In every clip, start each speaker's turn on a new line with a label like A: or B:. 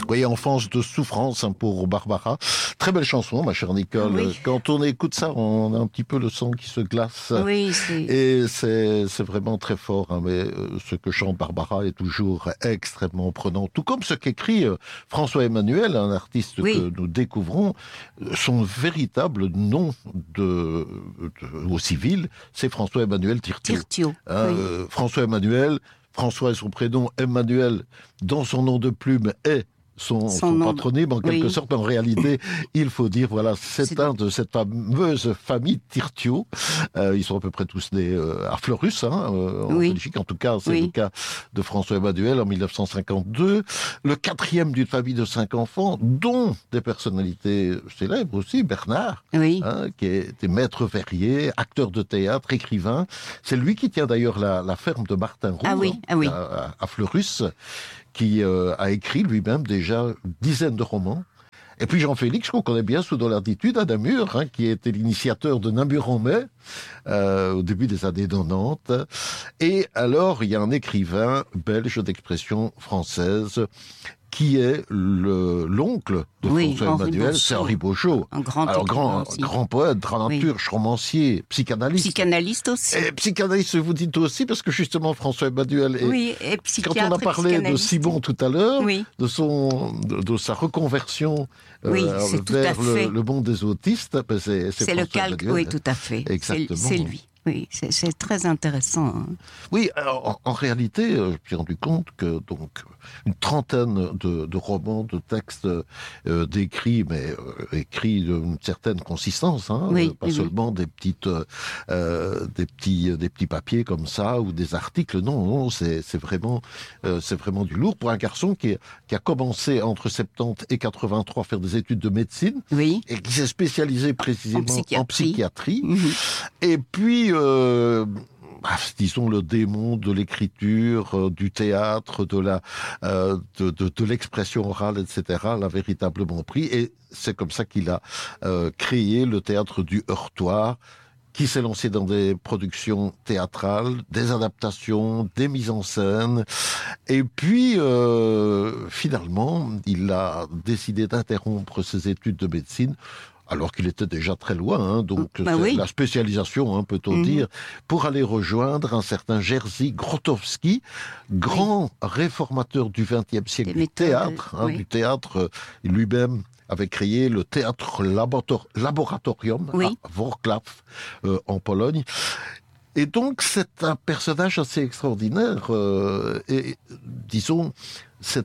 A: Oui, enfance de souffrance pour Barbara. Très belle chanson, ma chère Nicole.
B: Oui.
A: Quand on écoute ça, on a un petit peu le sang qui se glace.
B: Oui,
A: Et c'est vraiment très fort. Mais ce que chante Barbara est toujours extrêmement prenant. Tout comme ce qu'écrit François Emmanuel, un artiste que nous découvrons. Son véritable nom au civil, c'est François Emmanuel Tirtiot. François Emmanuel, François est son prénom, Emmanuel, dans son nom de plume, est son patronyme en quelque sorte. En réalité, il faut dire, voilà, c'est un de cette fameuse famille Tirtiot. Ils sont à peu près tous nés à Fleurus, en Belgique. En tout cas, c'est le cas de François Emmanuel en 1952. Le quatrième d'une famille de 5 enfants, dont des personnalités célèbres aussi. Bernard, qui était maître verrier, acteur de théâtre, écrivain. C'est lui qui tient d'ailleurs la ferme de Martin Roux à Fleurus, qui a écrit lui-même déjà dizaines de romans. Et puis Jean-Félix, qu'on connaît bien sous Dans l'Attitude, à Namur, qui était l'initiateur de Namur en mai, au début des années 90. Et alors, il y a un écrivain belge d'expression française, qui est l'oncle de François Emmanuel, c'est Henri Beauchot.
B: Un grand
A: poète, dramaturge, romancier, psychanalyste.
B: Psychanalyste aussi.
A: Et psychanalyste, vous dites aussi, parce que justement François Emmanuel
B: et psychiatre.
A: Quand on a parlé de Simon tout à l'heure, de sa reconversion vers le monde des autistes, c'est
B: le calque,
A: Emmanuel.
B: tout à fait.
A: Exactement.
B: C'est lui. Oui, c'est très intéressant.
A: Oui, alors, en réalité, je me suis rendu compte que une trentaine de romans, de textes d'écrits, mais écrits d'une certaine consistance, pas seulement des petits papiers comme ça ou des articles. Non, c'est vraiment du lourd pour un garçon qui a commencé entre 70 et 83 à faire des études de médecine et qui s'est spécialisé précisément en psychiatrie. Et puis disons le démon de l'écriture, du théâtre, de l'expression orale, etc., l'a véritablement pris. Et c'est comme ça qu'il a créé le théâtre du Heurtoir, qui s'est lancé dans des productions théâtrales, des adaptations, des mises en scène. Et puis, finalement, il a décidé d'interrompre ses études de médecine, alors qu'il était déjà très loin, la spécialisation, peut-on dire, pour aller rejoindre un certain Jerzy Grotowski, grand réformateur du XXe siècle du théâtre, du théâtre lui-même avait créé le théâtre laboratorium à Wrocław, en Pologne. Et donc, c'est un personnage assez extraordinaire. Et disons, ce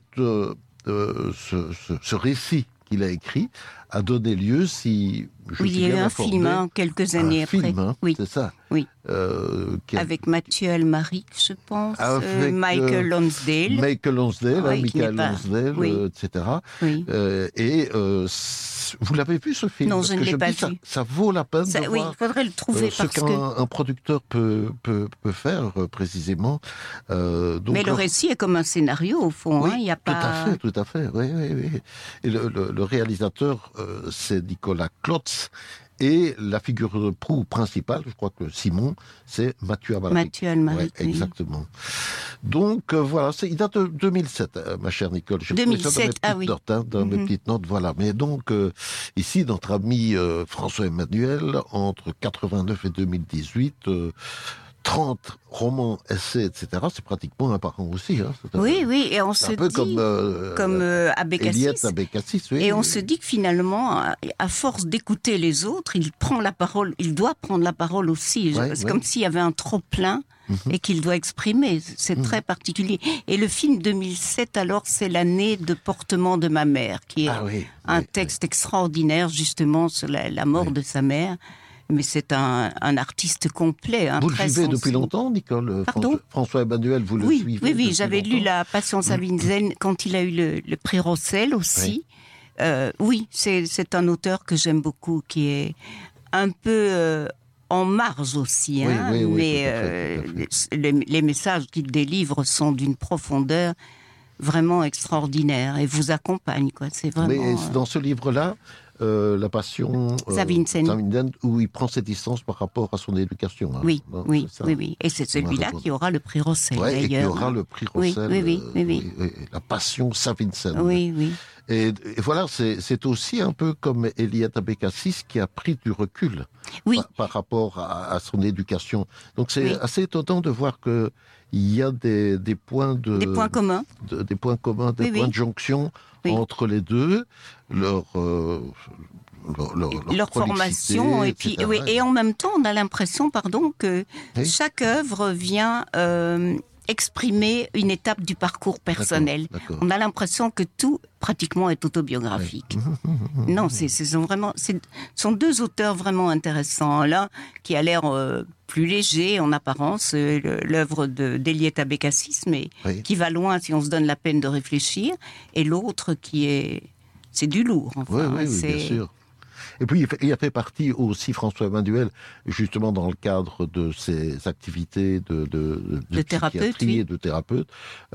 A: récit qu'il a écrit a donné lieu, si je suis bien informé... Il y a eu un
B: film, quelques années après.
A: C'est ça.
B: Oui. Avec Mathieu Almaric, je pense, Michael Lonsdale.
A: Michael Lonsdale, etc. Vous l'avez vu, ce film?
B: Non, je ne l'ai pas vu.
A: Ça vaut la peine de voir.
B: Il faudrait le trouver
A: ce qu'un producteur peut faire, précisément.
B: Mais le récit est comme un scénario, au fond. Il y a pas...
A: Tout à fait. Oui. Et le réalisateur, c'est Nicolas Klotz. Et la figure de proue principale, je crois que Simon, c'est Mathieu Almaric. Exactement. Donc voilà, il date de 2007, ma chère Nicole. J'ai
B: 2007,
A: dans mes petites notes, voilà. Mais donc, ici, notre ami François Emmanuel, entre 89 et 2018... 30 romans, essais, etc., c'est pratiquement un par an aussi.
B: Oui, et on se dit, comme Abécassis, et on se dit que finalement, à force d'écouter les autres, il doit prendre la parole aussi. C'est comme s'il y avait un trop-plein et qu'il doit exprimer. C'est très particulier. Et le film 2007, alors, c'est l'année de portement de ma mère, qui est un texte extraordinaire, justement, sur la mort de sa mère. Mais c'est un artiste complet.
A: Vous le suivez depuis longtemps, Nicole? François Emmanuel, vous le suivez?
B: Oui, j'avais lu La Passion Savinzen quand il a eu le prix Rossel aussi. C'est un auteur que j'aime beaucoup, qui est un peu en marge aussi. Mais les messages qu'il délivre sont d'une profondeur vraiment extraordinaire et vous accompagnent. C'est vraiment...
A: Mais dans ce livre-là, La Passion Savinzen, où il prend ses distances par rapport à son éducation.
B: Oui. Et c'est celui-là qui aura le prix Rossel, d'ailleurs.
A: Et qui aura le prix Rossel.
B: Oui.
A: La Passion Savinzen.
B: Oui.
A: Et voilà, c'est aussi un peu comme Eliette Abécassis qui a pris du recul par rapport à son éducation. Donc c'est assez étonnant de voir que il y a des points
B: communs,
A: des points de jonction entre les deux, leur
B: formation et en même temps on a l'impression que chaque œuvre vient exprimer une étape du parcours personnel. D'accord. On a l'impression que tout pratiquement est autobiographique. Non, ce sont deux auteurs vraiment intéressants. L'un qui a l'air plus léger en apparence, l'œuvre d'Eliette Abécassis, mais qui va loin si on se donne la peine de réfléchir, et l'autre c'est du lourd. Enfin,
A: oui, bien sûr. Et puis, il a fait partie aussi, François Emmanuel, justement dans le cadre de ses activités de
B: thérapeute,
A: et de thérapeute,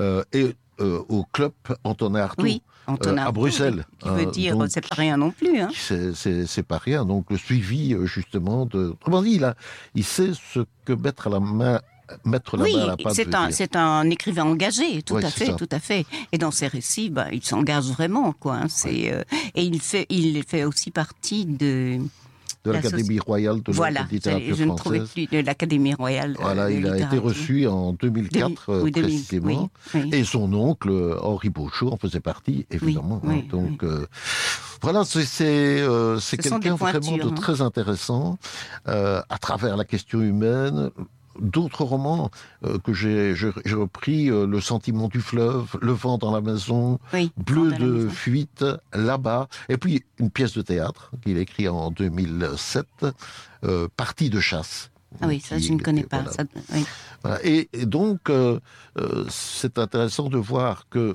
A: au club Antonin Artaud, à Bruxelles.
B: Qui veut dire, c'est pas rien non plus. Hein.
A: C'est pas rien. Donc, le suivi, justement, autrement dit, il sait ce que mettre la main à la pâte.
B: C'est un écrivain engagé, tout à fait. Et dans ses récits, il s'engage vraiment, quoi. Hein, et il fait aussi partie de
A: l'Académie royale de la littérature française.
B: Je ne trouvais plus de l'Académie royale.
A: Voilà, il a été reçu en 2004 précisément. Et son oncle Henri Beauchot en faisait partie, évidemment. Donc voilà, c'est quelqu'un vraiment de très intéressant à travers la question humaine. D'autres romans que j'ai repris, Le sentiment du fleuve, Le vent dans la maison, Bleu de fuite, Là-bas, et puis une pièce de théâtre qu'il a écrit en 2007, Partie de chasse.
B: Ah oui, ça je ne connais pas.
A: Voilà. Voilà. Et donc, c'est intéressant de voir que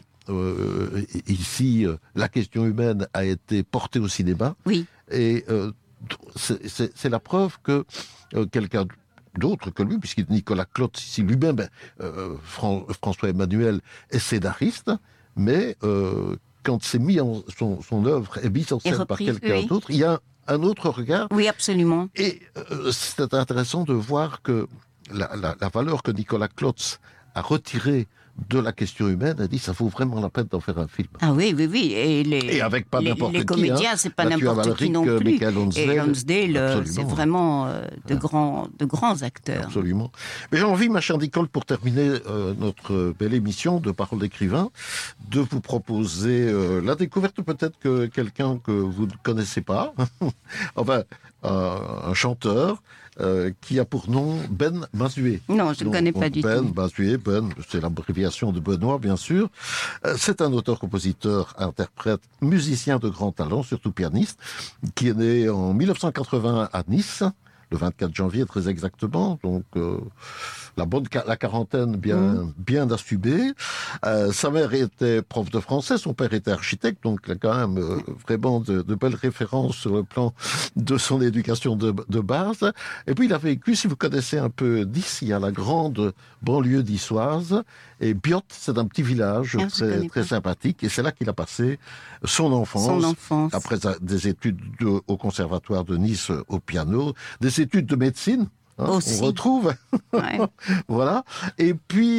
A: ici, la question humaine a été portée au cinéma.
B: Oui.
A: Et c'est la preuve que quelqu'un d'autre que lui, puisque Nicolas Klotz, ici lui-même, François Emmanuel est scénariste, mais quand c'est son œuvre est mise en scène par quelqu'un d'autre, il y a un autre regard.
B: Oui, absolument.
A: Et c'est intéressant de voir que la valeur que Nicolas Klotz a retirée de la question humaine, a dit ça vaut vraiment la peine d'en faire un film.
B: Ah oui.
A: Et avec pas n'importe qui.
B: Les comédiens, c'est pas n'importe qui non plus. Et Lonsdale, c'est vraiment de grands acteurs.
A: Absolument. Mais j'ai envie, ma chère Nicole, pour terminer notre belle émission de Paroles d'écrivain, de vous proposer la découverte peut-être que quelqu'un que vous ne connaissez pas, enfin un chanteur, qui a pour nom Ben Mazué.
B: Non, je ne connais pas du tout.
A: Ben Mazué, c'est l'abréviation de Benoît, bien sûr. C'est un auteur, compositeur, interprète, musicien de grand talent, surtout pianiste, qui est né en 1980 à Nice, le 24 janvier très exactement, donc la quarantaine bien assumée. Sa mère était prof de français, son père était architecte, donc il a quand même vraiment de belles références sur le plan de son éducation de base. Et puis il a vécu, si vous connaissez un peu Nice, il y a la grande banlieue niçoise, et Biot, c'est un petit village très sympathique, et c'est là qu'il a passé son enfance. Après des études au conservatoire de Nice au piano, des études de médecine. On retrouve. Voilà. Et puis,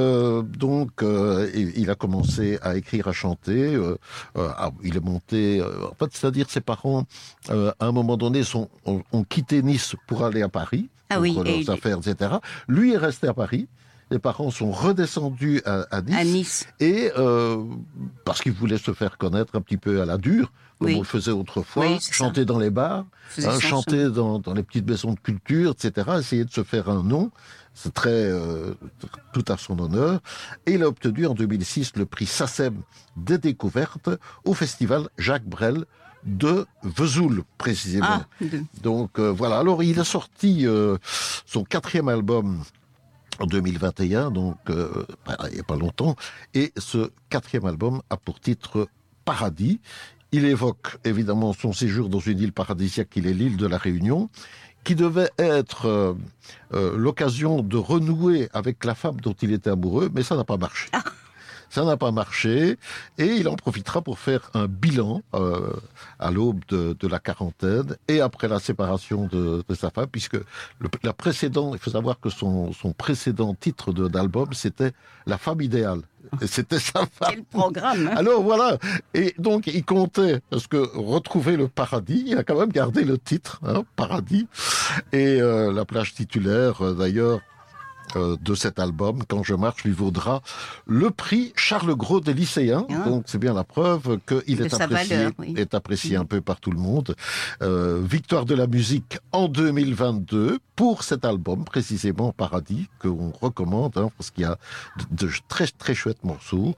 A: il a commencé à écrire, à chanter. Il est monté... en fait, c'est-à-dire ses parents, à un moment donné, ont quitté Nice pour aller à Paris, pour leurs affaires, etc. Lui est resté à Paris. Les parents sont redescendus à Nice. Et parce qu'ils voulaient se faire connaître un petit peu à la dure, comme on le faisait autrefois, chanter dans les bars, chanter dans les petites maisons de culture, etc., essayer de se faire un nom. C'est tout à son honneur. Et il a obtenu en 2006 le prix SACEM des découvertes au festival Jacques Brel de Vesoul, précisément. Donc voilà, alors il a sorti son 4e album en 2021, donc il n'y a pas longtemps, et ce 4e album a pour titre Paradis. Il évoque évidemment son séjour dans une île paradisiaque qui est l'île de la Réunion, qui devait être l'occasion de renouer avec la femme dont il était amoureux, mais ça n'a pas marché. ça n'a pas marché, et il en profitera pour faire un bilan à l'aube de la quarantaine, et après la séparation de sa femme, puisque il faut savoir que son précédent titre d'album, c'était La femme idéale. Et c'était sa femme.
B: Quel programme, hein.
A: Alors voilà, et donc il comptait, parce que retrouver le paradis, il a quand même gardé le titre, Paradis, et la plage titulaire d'ailleurs de cet album, Quand je marche, lui vaudra le prix Charles Gros des lycéens. Donc c'est bien la preuve qu'il est apprécié, valeur, oui. Est apprécié un peu par tout le monde. Victoire de la musique en 2022 pour cet album, précisément Paradis, qu'on recommande, parce qu'il y a de très très chouettes morceaux.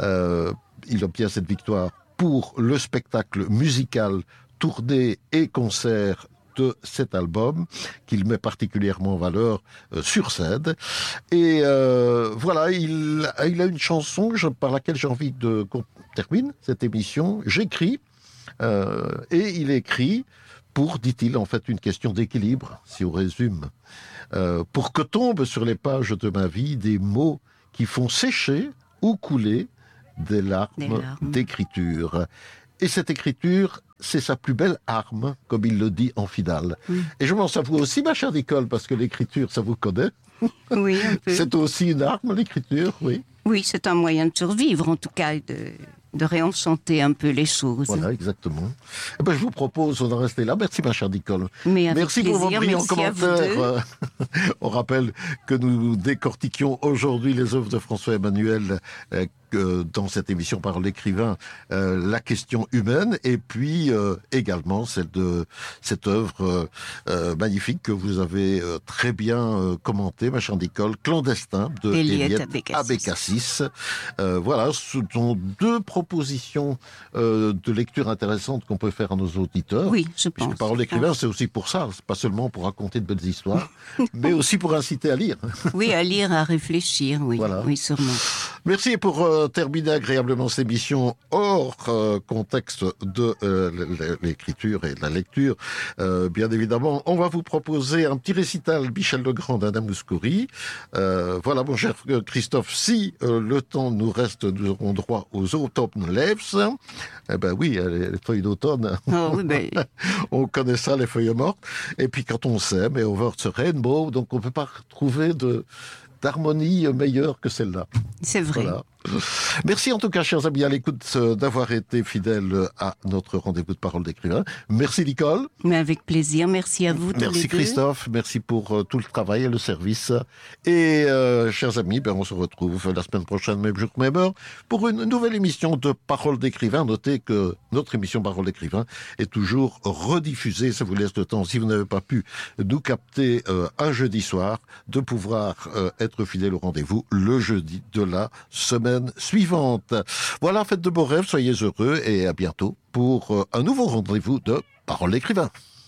A: Il obtient cette victoire pour le spectacle musical, tournée et concert de cet album qu'il met particulièrement en valeur sur scène. Et voilà, il a une chanson par laquelle j'ai envie qu'on termine cette émission. J'écris, et il écrit pour, dit-il, en fait une question d'équilibre, si on résume, pour que tombent sur les pages de ma vie des mots qui font sécher ou couler des larmes d'écriture. Et cette écriture, c'est sa plus belle arme, comme il le dit en finale. Oui. Et je m'en savoue aussi, ma chère Nicole, parce que l'écriture, ça vous connaît.
B: Oui, un peu.
A: C'est aussi une arme, l'écriture, oui.
B: Oui, c'est un moyen de survivre, en tout cas, de réenchanter un peu les choses.
A: Voilà, exactement. Eh ben, je vous propose d'en rester là. Merci, ma chère Nicole.
B: Merci
A: pour vos brillants commentaires. On rappelle que nous décortiquions aujourd'hui les œuvres de François Emmanuel dans cette émission Parole d'écrivain, la question humaine, et puis également celle de cette œuvre magnifique que vous avez très bien commentée, ma chère Nicole, Clandestin de Eliette Abécassis. Voilà, ce sont deux propositions de lecture intéressantes qu'on peut faire à nos auditeurs.
B: Oui, je pense.
A: Puisque Parole d'écrivain, c'est aussi pour ça, c'est pas seulement pour raconter de belles histoires, mais aussi pour inciter à lire.
B: Oui, à lire, à réfléchir, oui, voilà. Oui, sûrement.
A: Merci pour terminer agréablement cette émission hors contexte de l'écriture et de la lecture. Bien évidemment, on va vous proposer un petit récital Michel Legrand d'Anna Mouskouri. Voilà, mon cher Christophe, si le temps nous reste, nous aurons droit aux Autumn Leaves. Eh ben oui, les feuilles d'automne.
B: Oh, oui, ben...
A: on connaît ça, les feuilles mortes. Et puis quand on s'aime, et over the rainbow, donc on ne peut pas trouver d'harmonie meilleure que celle-là.
B: C'est vrai.
A: Voilà. Merci en tout cas, chers amis, à l'écoute, d'avoir été fidèles à notre rendez-vous de Parole d'écrivain. Merci Nicole.
B: Mais avec plaisir, merci à vous tous les deux.
A: Merci Christophe, merci pour tout le travail et le service. Et chers amis, on se retrouve la semaine prochaine, même jour, même heure, pour une nouvelle émission de Parole d'écrivain. Notez que notre émission Parole d'écrivain est toujours rediffusée. Ça vous laisse le temps, si vous n'avez pas pu nous capter un jeudi soir, de pouvoir être fidèle au rendez-vous le jeudi de la semaine suivante. Voilà, faites de beaux rêves, soyez heureux et à bientôt pour un nouveau rendez-vous de Parole d'écrivain.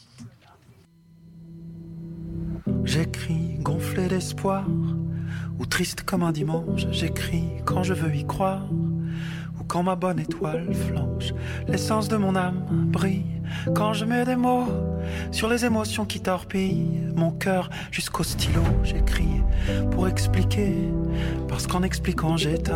C: J'écris gonflé d'espoir ou triste comme un dimanche. J'écris quand je veux y croire ou quand ma bonne étoile flanche. L'essence de mon âme brille quand je mets des mots sur les émotions qui torpillent mon cœur jusqu'au stylo. J'écris pour expliquer, parce qu'en expliquant j'éteins